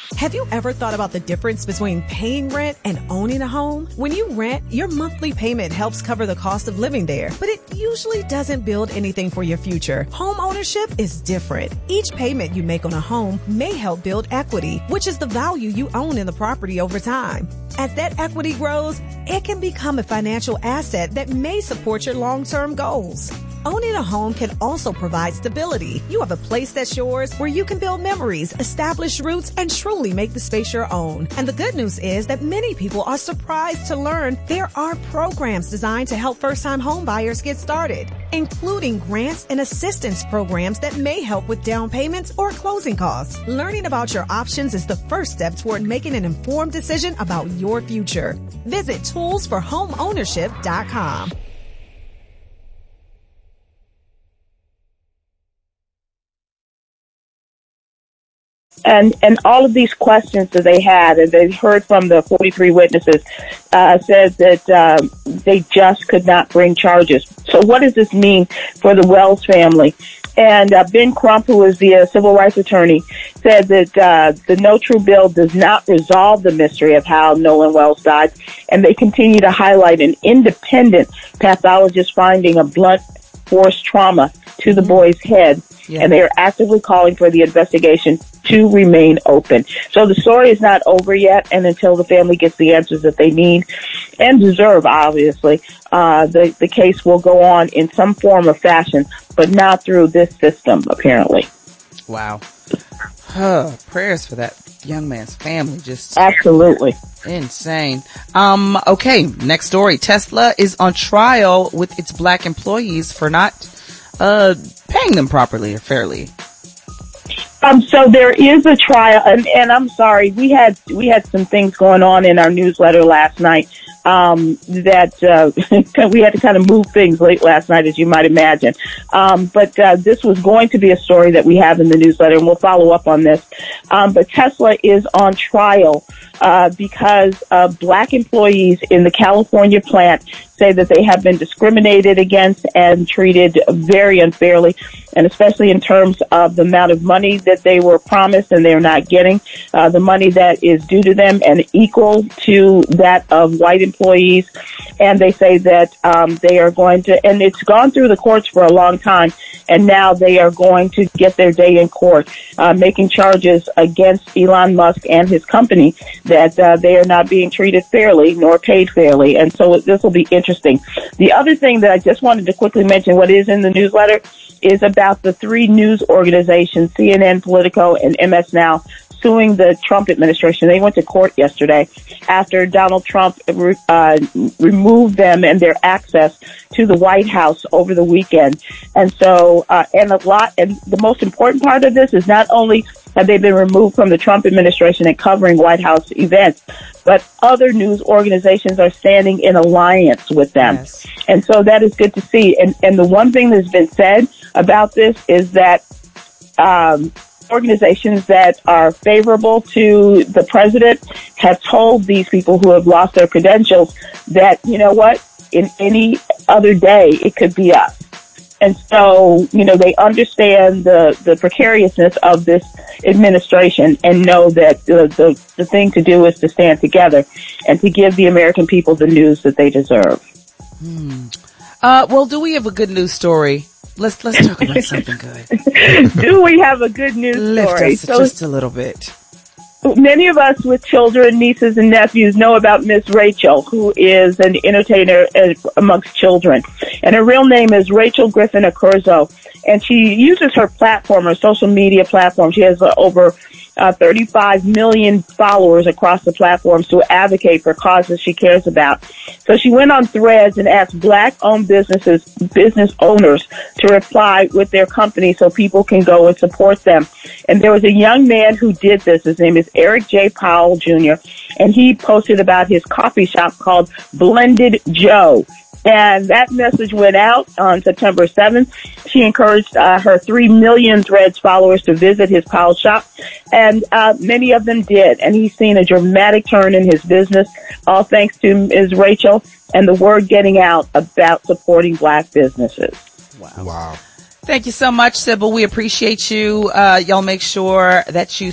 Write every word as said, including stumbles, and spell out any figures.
Have you ever thought about the difference between paying rent and owning a home? When you rent, your monthly payment helps cover the cost of living there, but it usually doesn't build anything for your future. Home ownership is different. Each payment you make on a home may help build equity, which is the value you own in the property over time. As that equity grows, it can become a financial asset that may support your long-term goals. Owning a home can also provide stability. You have a place that's yours where you can build memories, establish roots, and truly make the space your own. And the good news is that many people are surprised to learn there are programs designed to help first-time home buyers get started, including grants and assistance programs that may help with down payments or closing costs. Learning about your options is the first step toward making an informed decision about your future. Visit tools for home ownership dot com. And and all of these questions that they had, and they heard from the forty-three witnesses, uh, said that um, they just could not bring charges. So what does this mean for the Wells family? And uh, Ben Crump, who is the uh, civil rights attorney, said that uh, the No True bill does not resolve the mystery of how Nolan Wells died, and they continue to highlight an independent pathologist finding a blunt force trauma to the boy's head. Yeah. And they are actively calling for the investigation to remain open. So the story is not over yet, and until the family gets the answers that they need and deserve, obviously, uh, the, the case will go on in some form or fashion, but not through this system, apparently. Wow. Huh, prayers for that young man's family. Just absolutely insane. Um, okay, next story. Tesla is on trial with its black employees for not uh paying them properly or fairly. Um, so there is a trial, and, and I'm sorry, we had we had some things going on in our newsletter last night um, that uh, we had to kind of move things late last night, as you might imagine. Um, but uh, this was going to be a story that we have in the newsletter, and we'll follow up on this. Um, but Tesla is on trial uh, because uh, black employees in the California plant say that they have been discriminated against and treated very unfairly, and especially in terms of the amount of money that they were promised and they're not getting, uh, the money that is due to them and equal to that of white employees. And they say that um, they are going to, and it's gone through the courts for a long time, and now they are going to get their day in court, uh, making charges against Elon Musk and his company that uh, they are not being treated fairly nor paid fairly. And so this will be interesting. The other thing that I just wanted to quickly mention, what is in the newsletter, is about the three news organizations, C N N, Politico, and M S Now, suing the Trump administration. They went to court yesterday after Donald Trump uh, removed them and their access to the White House over the weekend. And so, uh, and a lot, and the most important part of this is not only have they been removed from the Trump administration and covering White House events, but other news organizations are standing in alliance with them. Yes. And so that is good to see. And, and the one thing that's been said about this is that, um, organizations that are favorable to the president have told these people who have lost their credentials that, you know what, in any other day, it could be us. And so, you know, they understand the, the precariousness of this administration and know that the, the, the thing to do is to stand together and to give the American people the news that they deserve. Hmm. Uh, well, do we have a good news story? Let's let's talk about something good. Do we have a good news Lift story? Us so, just a little bit. Many of us with children, nieces and nephews know about Miss Rachel, who is an entertainer amongst children. And her real name is Rachel Griffin Accurso. And she uses her platform, her social media platform. She has uh, over uh, thirty-five million followers across the platforms to advocate for causes she cares about. So she went on Threads and asked black-owned businesses, business owners to reply with their company so people can go and support them. And there was a young man who did this. His name is Eric J. Powell Junior, and he posted about his coffee shop called Blended Joe. And that message went out on September seventh. She encouraged uh, her three million Threads followers to visit his Powell shop, and uh, many of them did. And he's seen a dramatic turn in his business, all thanks to Miz Rachel and the word getting out about supporting black businesses. Wow. Wow. Thank you so much, Sybil. We appreciate you. Uh, y'all make sure that you